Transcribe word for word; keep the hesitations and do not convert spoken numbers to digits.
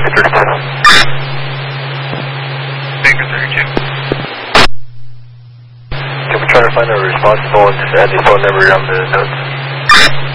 Baker thirty-two. Baker thirty-two. Can we try to find a responsible and just add the phone number on the notes?